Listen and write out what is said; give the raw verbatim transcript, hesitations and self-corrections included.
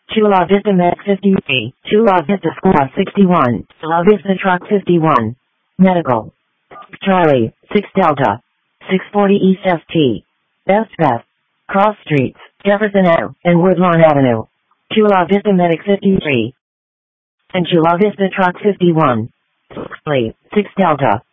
Chula Vista Med fifty-three, Chula Vista Squad sixty-one, La Vista Truck fifty-one. Medical. Charlie, six Delta. six forty East S T. Best Beth. Cross Streets, Jefferson Avenue, and Woodlawn Avenue. Chula Vista Medic fifty-three. And Chula Vista Truck fifty-one. six Delta.